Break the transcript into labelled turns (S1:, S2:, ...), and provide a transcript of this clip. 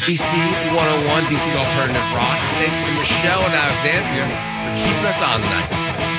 S1: DC 101, DC's Alternative Rock. Thanks to Michelle and Alexandria for keeping us on tonight.